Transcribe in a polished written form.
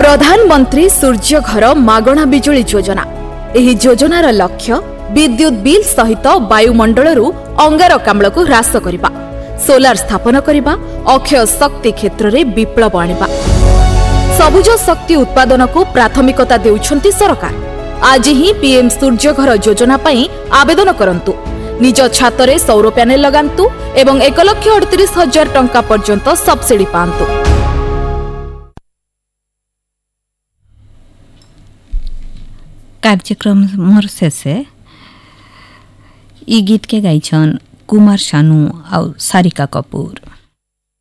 प्रधानमंत्री सूर्य घर मागणा बिजुली योजना। एही योजनार लक्ष्य विद्युत बिल सहित वायुमंडल अंगारकाम्ल को ह्रास करने, सोलार स्थापन करने, अक्षय शक्ति क्षेत्र में विप्लव आनिबा। सबुज शक्ति उत्पादन को प्राथमिकता देउछंती सरकार। आज ही पीएम सूर्य घर योजना पई आवेदन करंतु। निज छातरे सौर पैनेल लगांतु एवं 1,38,000 टंका पर्यंत सब्सिडी पांतु। कार्यक्रम मोर शेषे ई गीत के गाइछन कुमार सानू और सारिका कपूर।